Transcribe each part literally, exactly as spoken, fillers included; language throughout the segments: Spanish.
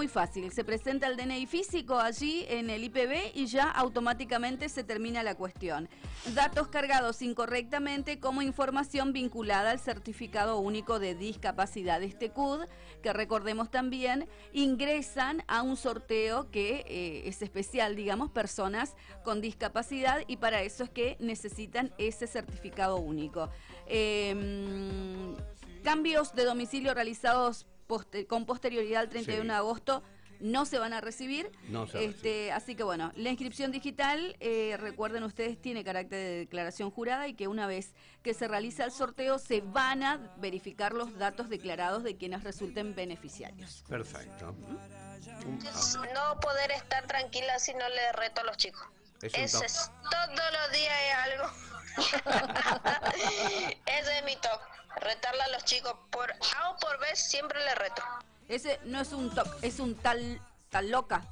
muy fácil. Se presenta el D N I físico allí en el I P B y ya automáticamente se termina la cuestión. Datos cargados incorrectamente como información vinculada al certificado único de discapacidad. Este C U D, que recordemos también, ingresan a un sorteo que eh, es especial, digamos, personas con discapacidad, y para eso es que necesitan ese certificado único. Eh, cambios de domicilio realizados poster, con posterioridad al treinta y uno sí. de agosto no se van a recibir. No se este, así que bueno, la inscripción digital, eh, recuerden ustedes, tiene carácter de declaración jurada, y que una vez que se realiza el sorteo se van a verificar los datos declarados de quienes resulten beneficiarios. Perfecto. No poder estar tranquila si no le reto a los chicos. Es Ese es todos los días es algo. Ese es mi toque. Retarle a los chicos por A o por B, siempre le reto. Ese no es un toque, es un tal, tal loca.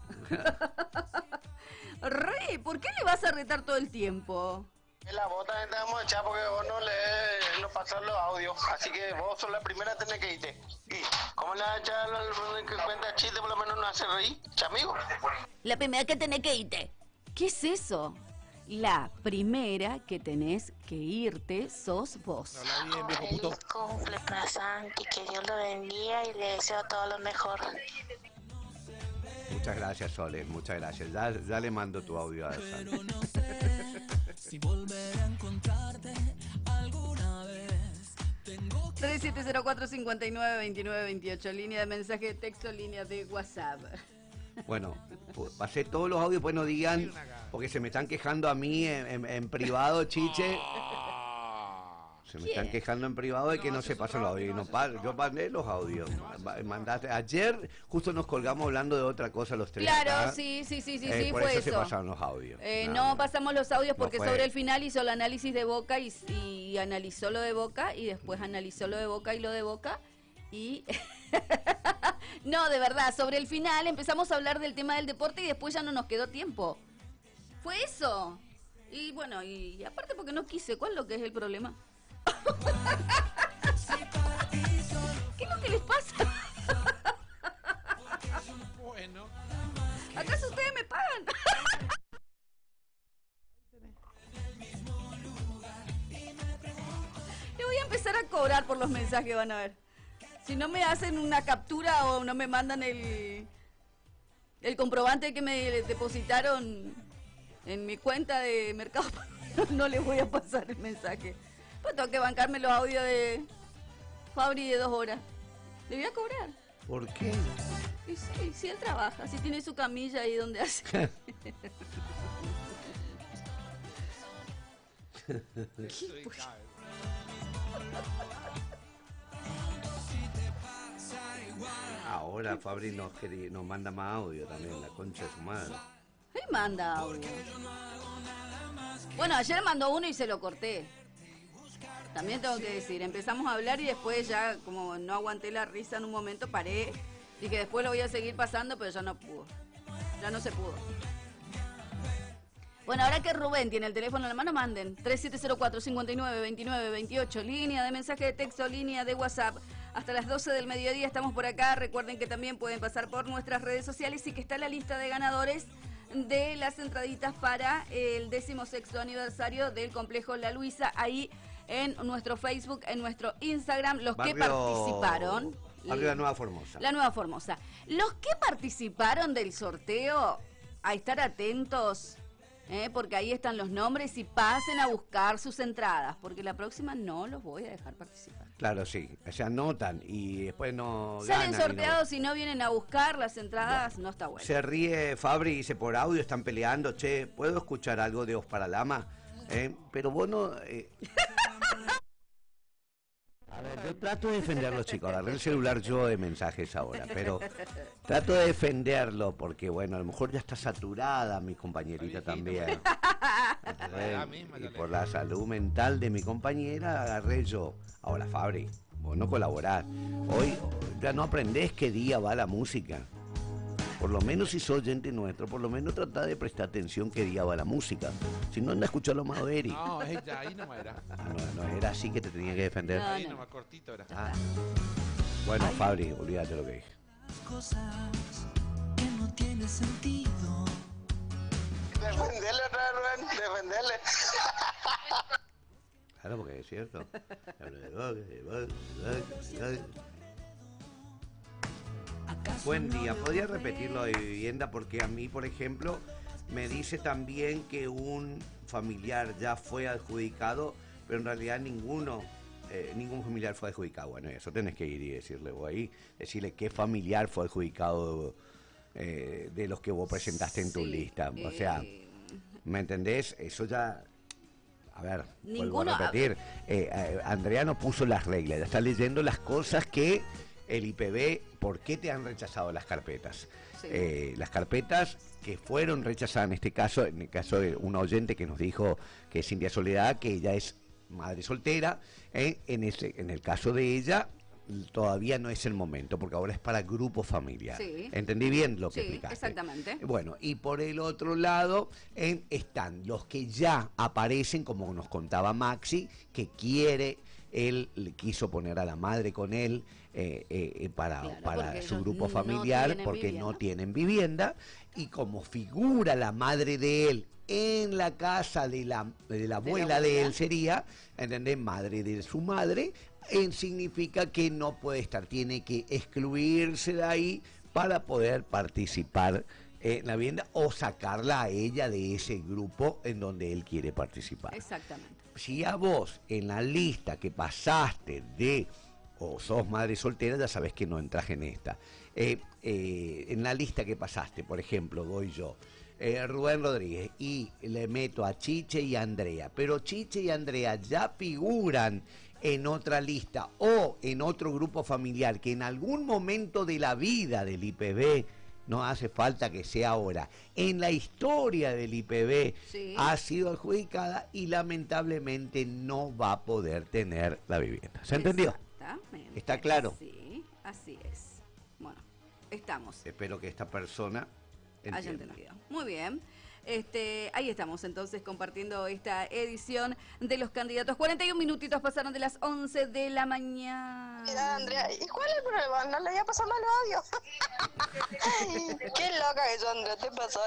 Rey, ¿por qué le vas a retar todo el tiempo? La vos también te vamos a echar porque vos no le no pasas los audios, así que vos sos la primera a tener que irte. ¿Y cómo le vas a echar al que cuenta chiste, por lo menos no hace reír, chamigo? La primera que tenés que irte. ¿Qué es eso? La primera que tenés que irte sos vos. Bien, viejo puto. Feliz cumple, Prasanti, que Dios lo bendiga y le deseo todo lo mejor. Muchas gracias, Sole, muchas gracias. Ya, ya le mando tu audio a Santi. No sé si volveré a encontrarte alguna vez. Tengo que... tres siete cero cuatro, cinco nueve, dos nueve dos ocho, línea de mensaje de texto, línea de WhatsApp. Bueno, pasé todos los audios, pues no digan, porque se me están quejando a mí en, en, en privado, Chiche. Se me ¿Quién? Están quejando en privado de que no, no se pasan los audios. No pa yo mandé los audios. Mandaste. Ayer justo nos colgamos hablando de otra cosa los tres. Claro, acá. sí, sí, sí, sí, eh, sí, por fue eso. eso. Se pasaron los audios. Eh, no, no, no pasamos los audios porque no sobre el final hizo el análisis de Boca y, y analizó lo de Boca y después analizó lo de Boca y lo de Boca y... No, de verdad, sobre el final empezamos a hablar del tema del deporte y después ya no nos quedó tiempo. Fue eso. Y bueno, y, y aparte porque no quise, ¿cuál es lo que es el problema? ¿Qué es lo que les pasa? Bueno. ¿Acaso ustedes me pagan? Le voy a empezar a cobrar por los mensajes, van a ver. Si no me hacen una captura o no me mandan el el comprobante que me depositaron en mi cuenta de Mercado, no les voy a pasar el mensaje. Pues tengo que bancarme los audios de Fabri de dos horas. Le voy a cobrar. ¿Por qué? Y sí, sí, él trabaja. Si tiene su camilla ahí donde hace. ¿Qué, pues? Ahora Fabri nos, quería, nos manda más audio también, la concha de su madre. Él manda audio. Bueno, ayer mandó uno y se lo corté. También tengo que decir, empezamos a hablar y después ya, como no aguanté la risa en un momento, paré. Dije, después lo voy a seguir pasando, pero ya no pudo. Ya no se pudo. Bueno, ahora que Rubén tiene el teléfono en la mano, manden tres siete cero cuatro, cinco nueve, dos nueve dos ocho, línea de mensaje de texto, línea de WhatsApp. Hasta las doce del mediodía estamos por acá. Recuerden que también pueden pasar por nuestras redes sociales y que está la lista de ganadores de las entraditas para el decimosexto aniversario del Complejo La Luisa, ahí en nuestro Facebook, en nuestro Instagram, los Barrio... que participaron. Barrio La Nueva Formosa. La Nueva Formosa. Los que participaron del sorteo, a estar atentos, ¿eh? Porque ahí están los nombres y pasen a buscar sus entradas, porque la próxima no los voy a dejar participar. Claro, sí, se anotan y después no salen ganan sorteados y no... y no vienen a buscar las entradas, bueno, no está bueno. Se ríe Fabri y dice, por audio están peleando, che, ¿puedo escuchar algo de Osparalama? Eh, pero vos no... Eh... A ver, yo trato de defenderlo, chicos, agarré el celular yo de mensajes ahora, pero trato de defenderlo porque, bueno, a lo mejor ya está saturada mi compañerita también. Eh, y por la salud mental de mi compañera agarré yo. Ahora, Fabri, vos no colaborás. Hoy ya no aprendés qué día va la música. Por lo menos si sos oyente nuestro, por lo menos trata de prestar atención qué día va la música. Si no, anda a escucharlo más de Eric. No, ella, ahí no era. No, no era así que te tenía que defender. No, ahí no, más cortito era. Ah. Bueno, Fabri, olvídate lo que dije. Cosas sentido. Defendele otra vez, Rubén, defendele. Claro, porque es cierto. Buen día. ¿Podría repetir lo de vivienda? Porque a mí, por ejemplo, me dice también que un familiar ya fue adjudicado, pero en realidad ninguno, eh, ningún familiar fue adjudicado. Bueno, eso tenés que ir y decirle vos ahí, decirle qué familiar fue adjudicado eh, de los que vos presentaste en tu Sí, lista. O eh, sea, ¿me entendés? Eso ya... A ver, Ninguno- vuelvo a repetir. Eh, eh, Andrea no puso las reglas, ya está leyendo las cosas que el I P B, ¿por qué te han rechazado las carpetas? Sí. Eh, las carpetas que fueron rechazadas en este caso, en el caso de una oyente que nos dijo que es Cintia Soledad, que ella es madre soltera, eh, en, ese, en el caso de ella todavía no es el momento, porque ahora es para grupo familiar. Sí. ¿Entendí bien lo que Sí, explicaste? exactamente. Bueno, y por el otro lado en, están los que ya aparecen, como nos contaba Maxi, que quiere, él le quiso poner a la madre con él eh, eh, para, Claro, para porque su ellos grupo no familiar, tienen porque vivienda. no tienen vivienda, y como figura la madre de él en la casa de la, de la abuela de abuela. él sería, ¿entendés? Madre de su madre, eh, significa que no puede estar, tiene que excluirse de ahí para poder participar en la vivienda o sacarla a ella de ese grupo en donde él quiere participar. Exactamente. Si a vos en la lista que pasaste de o sos madre soltera, ya sabés que no entras en esta. Eh, eh, en la lista que pasaste, por ejemplo, doy yo, eh, Rubén Rodríguez, y le meto a Chiche y a Andrea, pero Chiche y Andrea ya figuran en otra lista o en otro grupo familiar que en algún momento de la vida del I P B, no hace falta que sea ahora, en la historia del I P B Sí. ha sido adjudicada y lamentablemente no va a poder tener la vivienda. ¿Se entendió? Exactamente. ¿Está claro? Sí, así es. Bueno, estamos. Espero que esta persona Haya entienda. entendido. Muy bien. Este, ahí estamos entonces compartiendo esta edición de los candidatos. cuarenta y un minutitos pasaron de las once de la mañana. Mira, Andrea, ¿y cuál es el problema? No le voy a pasar mal el audio. Qué loca que yo, Andrea, te pasó.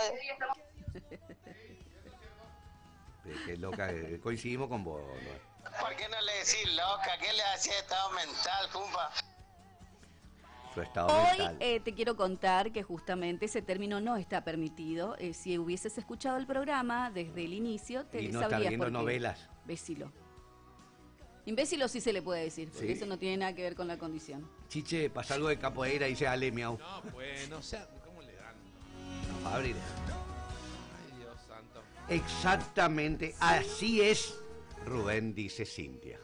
Eh, Qué loca, eh, coincidimos con vos. ¿No? ¿Por qué no le decís loca? ¿Qué le hacía estado mental, Pumpa? Su estado Hoy mental. eh, te quiero contar que justamente ese término no está permitido. Eh, si hubieses escuchado el programa desde el inicio, te Y no sabrías estar viendo por qué. novelas. Imbécilo. Imbécilo sí se le puede decir, porque Sí. eso no tiene nada que ver con la condición. Chiche, pasa algo de capoeira, dice Ale, miau. No, bueno, o sea, ¿cómo le dan? Abril. Ay, Dios santo. Exactamente, así es, Rubén, dice Cintia.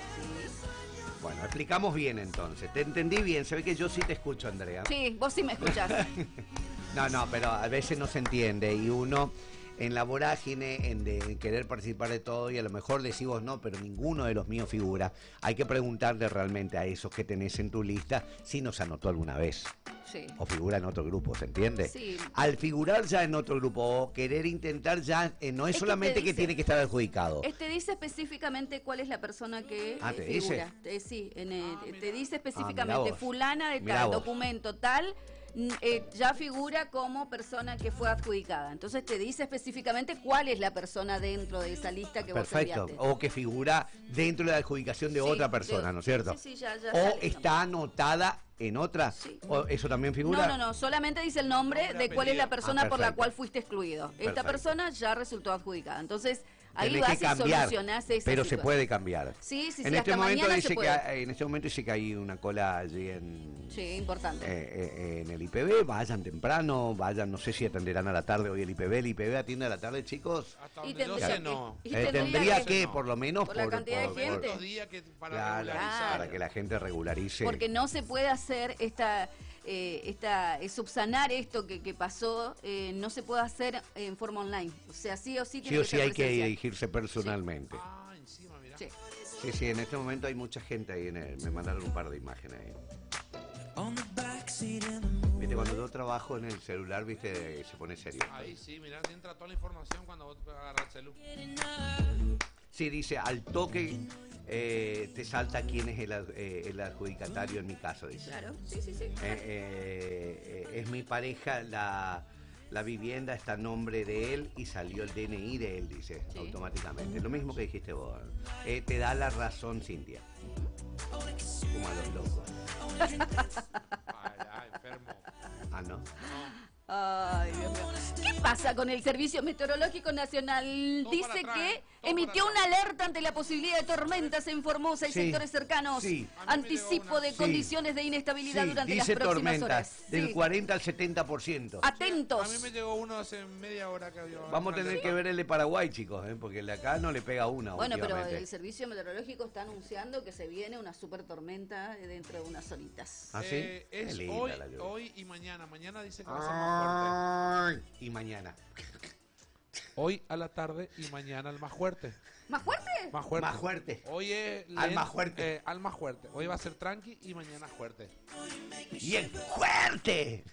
Bueno, explicamos bien entonces. Te entendí bien, se ve que yo sí te escucho, Andrea. Sí, vos sí me escuchás. No, no, pero a veces no se entiende y uno en la vorágine, en, de, en querer participar de todo y a lo mejor decimos no, pero ninguno de los míos figura. Hay que preguntarle realmente a esos que tenés en tu lista si nos anotó alguna vez Sí. o figura en otro grupo, ¿se entiende? Sí. Al figurar ya en otro grupo o querer intentar ya, eh, no es, Es que solamente te que dice- tiene que estar adjudicado. Este dice específicamente cuál es la persona que Ah, eh, ¿te figura. dice? Eh, sí, en el- Ah, te mira. dice Ah, específicamente mirá vos. fulana de Mirá tal, vos. documento tal, mm, eh, ya figura como persona que fue adjudicada. Entonces te dice específicamente cuál es la persona dentro de esa lista que Perfecto. vos enviaste. O que figura dentro de la adjudicación de Sí, otra de- persona, ¿no es cierto? Sí, sí, ya- ya O sale el está anotada en otra. Sí. ¿O eso también figura? No, no, no, solamente dice el nombre Nombre, de cuál es la apellido. persona Ah, por la perfecto. cual fuiste excluido. Esta Perfecto. persona ya resultó adjudicada. Entonces, ahí Tenés vas que y cambiar, solucionás esa pero se situación. puede cambiar. Sí, sí, en sí, este hasta momento mañana dice se que puede. hay- en este momento dice que hay una cola allí en Sí, importante. eh, eh, en el I P B, vayan temprano, vayan, no sé si atenderán a la tarde hoy el I P B, el I P B atiende a la tarde, chicos. Hasta Y donde yo tendría sé, que- no. y Eh, tendría tendría que- que, no. por lo menos, Por la cantidad de Por lo menos gente. los días que para Claro, regularizar. para que la gente regularice. Porque no se puede hacer esta, eh, esta eh, subsanar esto que, que pasó, eh, no se puede hacer en forma online. O sea, sí o sí tiene Sí o que sí ser hay que presencial. dirigirse personalmente. Ah, encima, mirá. Sí. Sí, sí, en este momento hay mucha gente ahí en el, me mandaron un par de imágenes ahí. On the backseat in the moonlight. Viste, cuando yo trabajo en el celular, viste, se pone serio. Ahí sí, mirá, te entra toda la información cuando vos agarras el celu. Sí, dice, al toque eh, te salta quién es el, ad- eh, el adjudicatario en mi caso, dice. Claro, sí, sí, sí. Eh, eh, eh, es mi pareja la, la vivienda está a nombre de él y salió el D N I de él, dice, Sí. automáticamente. Lo mismo que dijiste vos. Eh, te da la razón, Cintia. Como a los locos. Ay, ay, enfermo. Ah, ¿no? Ay, Dios mío. ¿Qué pasa con el Servicio Meteorológico Nacional? Todo Dice para atrás, que ¿eh? Todo emitió para una alerta ante la posibilidad de tormentas en Formosa y Sí, sectores cercanos. sí. A mí me llegó Anticipo una- de Sí. condiciones de inestabilidad Sí, durante las dice próximas tormentas, horas. del Sí. cuarenta al setenta por ciento. Atentos. A mí me llegó uno hace media hora que había. Vamos a tener que ver el de Paraguay, chicos, ¿eh? Porque el de acá no le pega una Bueno, pero últimamente. el Servicio Meteorológico está anunciando que se viene una super tormenta dentro de unas horitas. ¿Ah, sí? Eh, Qué es linda hoy, la lluvia. hoy y mañana. Mañana dice que va a ser más fuerte. Ay, y mañana. Hoy a la tarde y mañana al más fuerte. ¿Más fuerte? Más fuerte. Más fuerte. Hoy es Al len- más fuerte. eh, al más fuerte. Hoy va a ser tranqui y mañana fuerte. ¡Bien fuerte!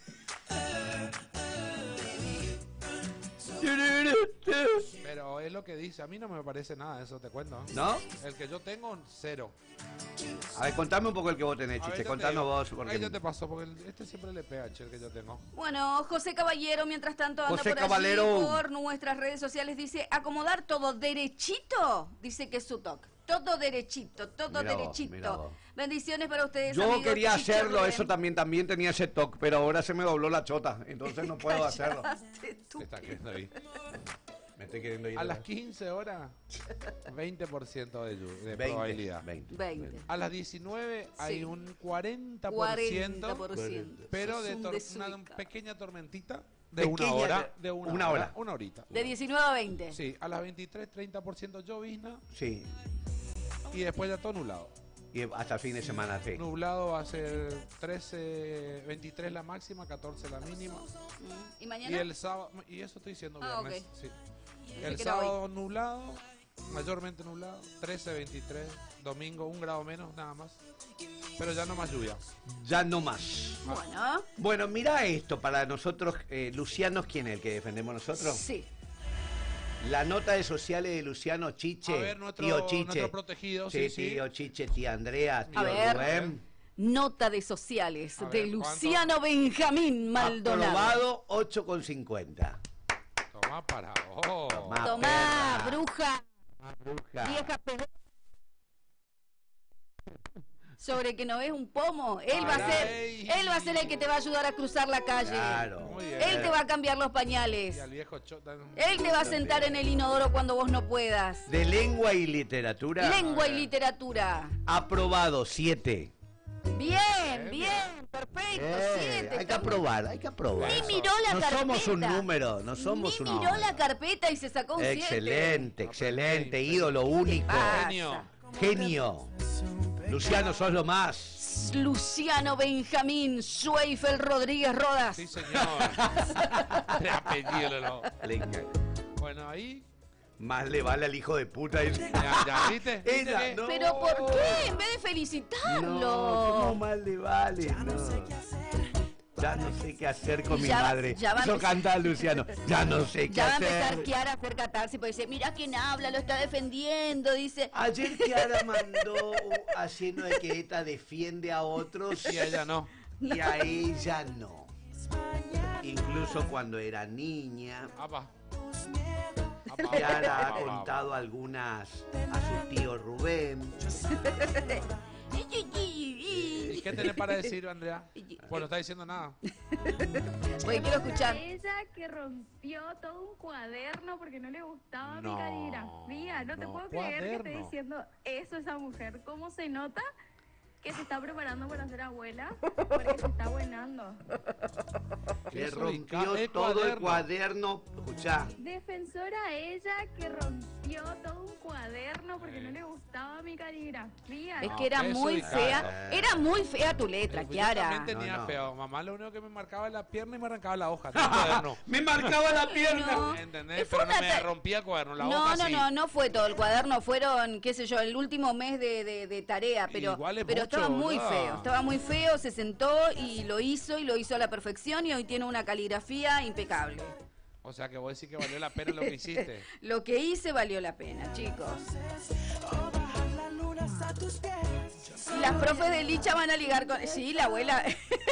Pero es lo que dice. A mí no me parece nada eso, te cuento. ¿No? El que yo tengo, cero. A ver, contame un poco el que vos tenés, A ver, Chiche. yo te Contanos digo. vos. Porque... Ahí ya te pasó, porque el- este siempre le pega, che, el que yo tengo. Bueno, José Caballero, mientras tanto, anda José por Caballero. allí por nuestras redes sociales. Dice, acomodar todo derechito, dice que es su toque. Todo derechito, todo Mirá vos, derechito. mirá vos. Bendiciones para ustedes, Yo amigos. quería Chicho hacerlo, Rubén. eso también, también tenía ese toque, pero ahora se me dobló la chota, entonces no puedo hacerlo. Callaste tú. Te está queriendo ir. Me estoy queriendo ir. A las quince horas, veinte por ciento de, llu- de veinte, probabilidad. veinte, veinte. A las diecinueve hay Sí. un cuarenta por ciento, cuarenta por ciento. pero de Sos un tor- una desubicado. pequeña tormentita de una Pequeña, hora. De una, una hora, hora. Una horita. De diecinueve a veinte. Sí, a las veintitrés, treinta por ciento llovizna Sí, y después ya todo nublado. y hasta el fin de semana, sí. Nublado va a ser trece, veintitrés la máxima, catorce la mínima. Mm. ¿Y Y mañana? el sábado, y eso estoy diciendo Ah, viernes. ok. Sí. Pensé El que era hoy. sábado nublado, mayormente nublado, trece, veintitrés, domingo un grado menos nada más. Pero ya no más lluvia. Ya no más. Bueno, Bueno, mira esto, para nosotros, eh, Luciano, ¿quién es el que defendemos nosotros? sí. La nota de sociales de Luciano Chiche, A ver, nuestro- tío Chiche. nuestro protegido, sí, sí, sí. tío Chiche, tía Andrea, tío A ver. Rubén. Nota de sociales A de ver, ¿cuánto? Luciano Benjamín Maldonado. Aprobado ocho con cincuenta. Tomá para vos. Tomá, Tomá, perra. bruja, Ah, bruja. vieja pedo- Sobre que no ves un pomo, él va a ser, Ay. él va a ser el que te va a ayudar a cruzar la calle. Claro. Muy bien. Él te va a cambiar los Y pañales. al viejo chota. Él te va a sentar en el inodoro cuando vos no puedas. De lengua y literatura. Lengua y literatura. Aprobado siete. Bien, bien, perfecto. Eh, Siete. hay que está muy- aprobar, hay que aprobar. Ni miró la no carpeta. somos un número, no somos Ni un miró número. la carpeta y se sacó un siete. Excelente, excelente, ídolo único. pasa? Genio. Genio. Luciano, sos lo más. Luciano Benjamín Schweifel Rodríguez Rodas. Sí, señor. De apellido, no. Venga. Bueno, ahí. Más le vale al hijo de puta. ese. Ya, ya, ¿viste? ¿Viste Ella, que- no. Pero ¿por qué? En vez de felicitarlo. No, ¿cómo más le vale? No. Ya no sé qué hacer con Y mi ya va- madre. ya va a Eso empezar- canta Luciano. Ya no sé qué Ya va a hacer. empezar Kiara a hacer catarsis porque dice, mira quién habla, lo está defendiendo, dice. Ayer Kiara mandó haciendo de que esta defiende a otros Y a ella no. y a ella no. Incluso cuando era niña, Apa. Kiara ha contado algunas a su tío Rubén. ¿Y qué tenés para decir, Andrea? Pues no está diciendo nada. Oye, quiero escuchar. Ella que rompió todo un cuaderno porque no le gustaba No, mi caligrafía. No te no, puedo creer que esté cuaderno. diciendo eso esa mujer. ¿Cómo se nota que se está preparando para ser abuela? Porque se está buenando. Le Eso, rompió el todo el cuaderno. cuaderno. Escuchá. Defensora ella que rompió todo un cuaderno porque no le gustaba mi caligrafía. Es No, que era eso muy y fea, cara. era muy fea tu letra, Yo Kiara. también tenía No, no. feo. Mamá lo único que me marcaba era la pierna y me arrancaba la hoja. No el cuaderno. Me marcaba la pierna. No. ¿Entendés? Fue Pero no una me ta- rompía el cuaderno. La No, hoja no, sí. no, no fue todo el cuaderno, fueron, qué sé yo, el último mes de, de- de tarea, pero, Igual es pero mucho, estaba muy boluda. feo, estaba muy feo, se sentó y lo hizo y lo hizo a la perfección y hoy tiene una caligrafía impecable. O sea que vos decís que valió la pena lo que hiciste. Lo que hice valió la pena, chicos. Y las profes de Licha van a ligar con... Sí, la abuela...